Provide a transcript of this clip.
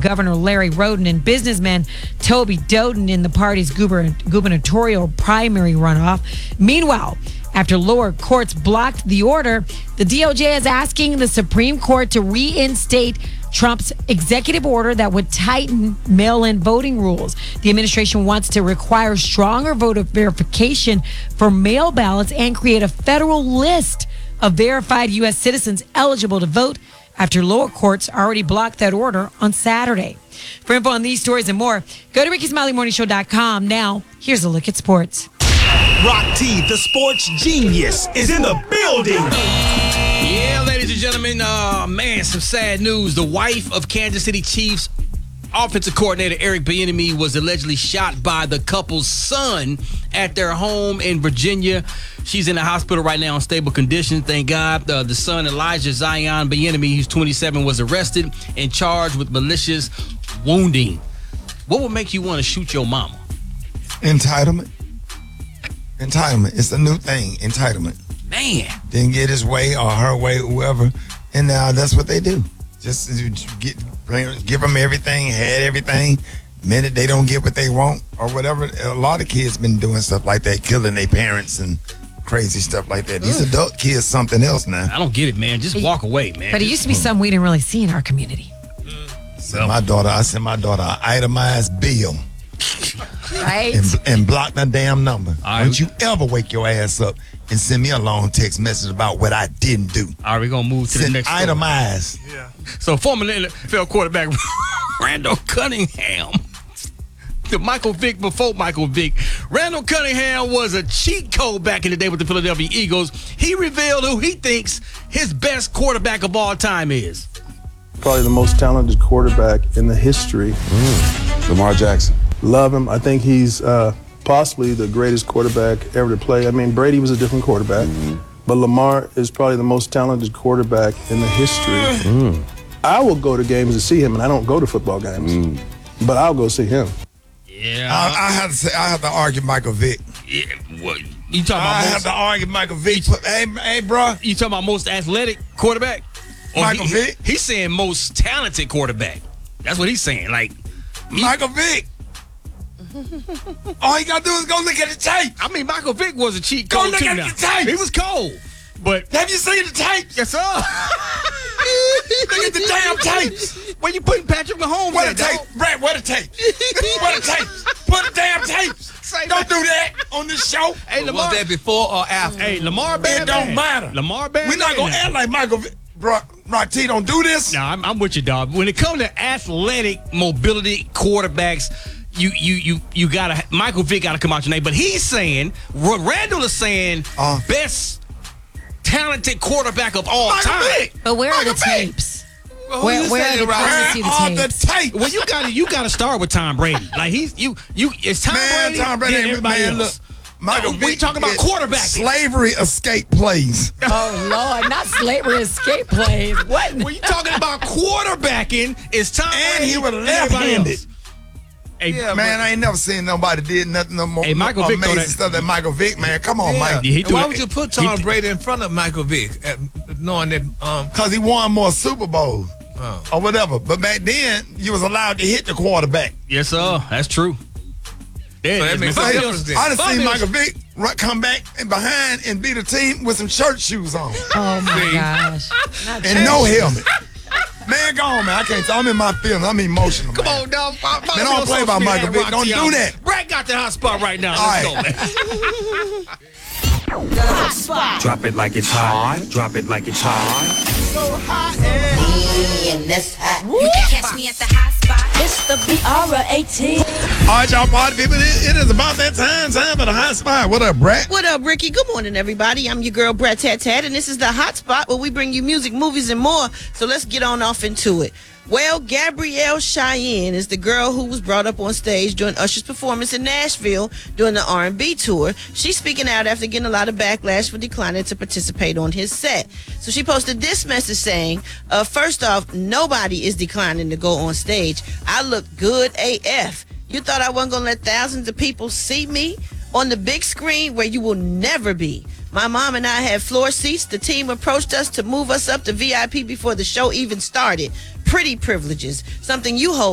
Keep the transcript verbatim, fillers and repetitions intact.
Governor Larry Roden and businessman Toby Doden in the party's gubernatorial primary runoff. Meanwhile, after lower courts blocked the order, the D O J is asking the Supreme Court to reinstate Trump's executive order that would tighten mail-in voting rules. The administration wants to require stronger voter verification for mail ballots and create a federal list of verified U S citizens eligible to vote after lower courts already blocked that order on Saturday. For info on these stories and more, go to Ricky Smiley Morning Show dot com. Now, here's a look at sports. Rock T, the sports genius, is in the building. Yeah, ladies and gentlemen, uh, man, some sad news. The wife of Kansas City Chiefs offensive coordinator Eric Bieniemy was allegedly shot by the couple's son at their home in Virginia. She's in the hospital right now in stable condition, thank God. Uh, the son, Elijah Zion Bieniemy, who's twenty-seven, was arrested and charged with malicious wounding. What would make you want to shoot your mama? Entitlement. Entitlement. It's a new thing. Entitlement. Man. Didn't get his way or her way, whoever. And now that's what they do. Just get, give them everything, had everything. Minute they don't get what they want or whatever. A lot of kids been doing stuff like that, killing their parents and crazy stuff like that. These adult kids something else now. I don't get it, man. Just walk away, man. But it used to be something we didn't really see in our community. So my daughter, I sent my daughter an itemized bill. Right. And, and block that damn number. Right. Don't you ever wake your ass up and send me a long text message about what I didn't do. All right, we're going to move to Send the next itemized. Yeah. So former N F L quarterback Randall Cunningham. The Michael Vick before Michael Vick. Randall Cunningham was a cheat code back in the day with the Philadelphia Eagles. He revealed who he thinks his best quarterback of all time is. Probably the most talented quarterback in the history. Mm. Lamar Jackson. Love him. I think he's uh, possibly the greatest quarterback ever to play. I mean, Brady was a different quarterback, mm-hmm. but Lamar is probably the most talented quarterback in the history. Mm. I will go to games to see him, and I don't go to football games, mm. but I'll go see him. Yeah, I, I have to say, I have to argue Michael Vick. Yeah, what you talking about? I most, have to argue Michael Vick. Hey, hey, bro. You talking about most athletic quarterback? Or Michael he, Vick. He's saying most talented quarterback. That's what he's saying. Like he, Michael Vick. All you gotta do is go look at the tape. I mean, Michael Vick was a cheat go code look too at now. the tape. He was cold, but have you seen the tape? Yes, sir. Look at the damn tapes. Where you putting Patrick Mahomes? What at, a tape, Brad? What a tape? What a tape? Put a damn tape. Don't do that on this show. Hey, Lamar, was that before or after? Hey, Lamar bad. It don't matter. Lamar bad. We're not gonna act like Michael Vick. Bro, Rock T, don't do this. No, I'm, I'm with you, dog. When it comes to athletic mobility quarterbacks, you you you you gotta Michael Vick gotta come out your name. But he's saying Randall is saying uh, best talented quarterback of all Michael time. Vick. But where Michael are the Vick. tapes? Well, where where are the, where see the are tapes? the tapes? Well, you gotta you gotta start with Tom Brady. Like he's you you it's Tom man, Brady. Tom Brady, then everybody man, else. look. Michael no, Vick we talking about quarterback. Slavery escape plays. Oh Lord, not slavery escape plays. What? When you talking about quarterbacking, it's Tom and Brady he was and everybody left-handed. else. Hey, yeah, man, I ain't never seen nobody did nothing no more hey, Michael Vick amazing that, stuff than Michael Vick, man. Come on, yeah. Mike. Yeah, and why it. would you put Tom he, Brady in front of Michael Vick, at, knowing that? Um, Because he won more Super Bowls oh. or whatever. But back then, you was allowed to hit the quarterback. Yes, sir. That's true. There So it that is, makes man. a I difference then. done Bobby seen was- Michael Vick run, come back and behind and beat a team with some church shoes on Oh my gosh. Not and no helmet. Man, go on, man. I can't. I'm in my feelings. I'm emotional. Come man. on, dog. Man, don't play about Michael Vick. Don't do that. Brad got the hot spot right now. All Let's right. go, man. Hot spot. Drop it like it's hot. Drop it like it's hot. So hot and in this hot. you can catch me at the hot spot. It's the B R eighteen. All right, y'all party people. It, it is about that time. Time for the hot spot. What up, Brad? What up, Ricky? Good morning, everybody. I'm your girl, Brad Tat Tat, and this is the hot spot where we bring you music, movies, and more. So let's get on off into it. Well, Gabrielle Cheyenne is the girl who was brought up on stage during Usher's performance in Nashville during the R and B tour. She's speaking out after getting a lot of backlash for declining to participate on his set. So she posted this message saying, uh, first off, nobody is declining to go on stage. I look good A F. You thought I wasn't going to let thousands of people see me on the big screen where you will never be. My mom and I had floor seats. The team approached us to move us up to V I P before the show even started. Pretty privileges, something you hold